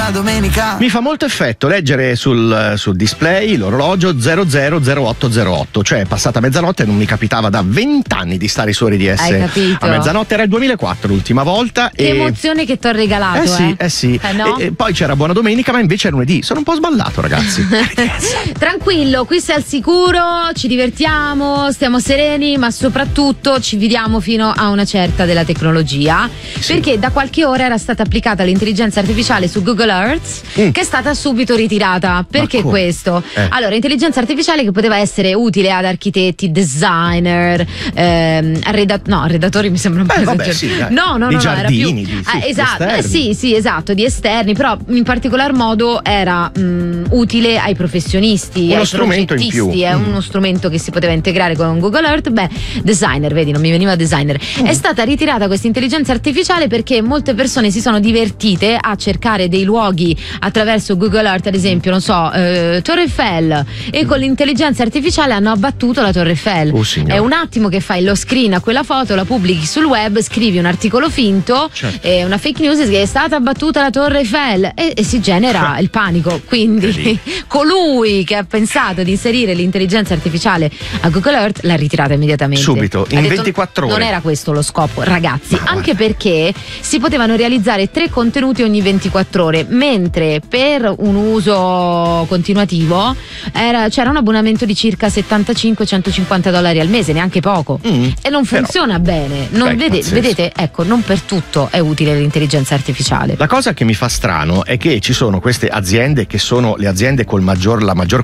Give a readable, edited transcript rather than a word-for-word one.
buona domenica. Mi fa molto effetto leggere sul display l'orologio 000808, cioè passata mezzanotte. Non mi capitava da 20 anni di stare su RDS. Hai capito? A mezzanotte era il 2004 l'ultima volta. Che emozione che ti ho regalato. Sì. No? E poi c'era buona domenica, ma invece è lunedì. Sono un po' sballato, ragazzi. Tranquillo, qui sei al sicuro, ci divertiamo, stiamo sereni, ma soprattutto ci viviamo fino a una certa della tecnologia, perché da qualche ora era stata applicata l'intelligenza artificiale su Google Earth, che è stata subito ritirata. Perché questo? Allora, intelligenza artificiale che poteva essere utile ad architetti, designer, redattori mi sembra un po' esagerato. Di giardini, esatto, sì, esatto, di esterni, però in particolar modo era utile ai professionisti, uno ai strumento in più. È uno strumento che si poteva integrare con Google Earth. Designer, vedi, non mi veniva designer. È stata ritirata questa intelligenza artificiale perché molte persone si sono divertite a cercare dei luoghi attraverso Google Earth, ad esempio, non so, Torre Eiffel, e con l'intelligenza artificiale hanno abbattuto la Torre Eiffel. È un attimo che fai lo screen a quella foto, la pubblichi sul web, scrivi un articolo finto, una fake news che è stata abbattuta la Torre Eiffel e si genera il panico. Quindi colui che ha pensato di inserire l'intelligenza artificiale a Google Earth l'ha ritirata immediatamente. Subito, in 24 ore. Non era questo lo scopo, ragazzi, anche perché si potevano realizzare 3 contenuti ogni 24 ore, mentre per un uso continuativo c'era un abbonamento di circa $75-150 al mese, neanche poco, e non funziona bene. Vedete, ecco, non per tutto è utile l'intelligenza artificiale. La cosa che mi fa strano è che ci sono queste aziende che sono le aziende con la maggior